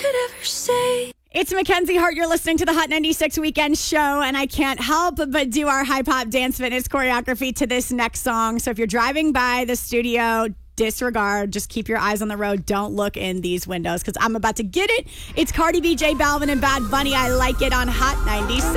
could ever say. It's Mackenzie Hart. You're listening to the Hot 96 Weekend Show, and I can't help but do our hip hop dance fitness choreography to this next song. So if you're driving by the studio, disregard. Just keep your eyes on the road. Don't look in these windows because I'm about to get it. It's Cardi B, J Balvin, and Bad Bunny. I Like It on Hot 96.